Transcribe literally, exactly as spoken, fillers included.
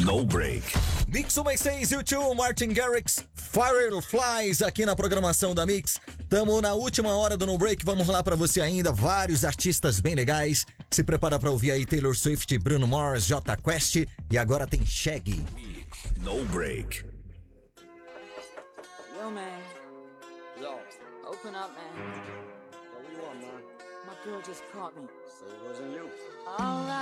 No Break. Mix um seis, YouTube, Martin Garrix, Fireflies aqui na programação da Mix. Tamo na última hora do No Break, vamos lá pra você ainda, vários artistas bem legais. Se prepara pra ouvir aí Taylor Swift, Bruno Mars, Jota Quest e agora tem Shaggy. No Break. Yo, man. Yo, Open up, man. what you want, man? My girl just caught me. Say it wasn't you. All right.